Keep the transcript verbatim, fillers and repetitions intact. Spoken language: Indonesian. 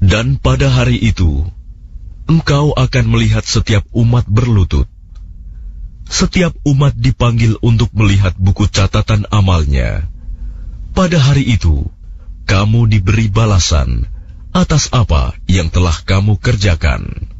Dan pada hari itu, engkau akan melihat setiap umat berlutut. Setiap umat dipanggil untuk melihat buku catatan amalnya. Pada hari itu, kamu diberi balasan atas apa yang telah kamu kerjakan.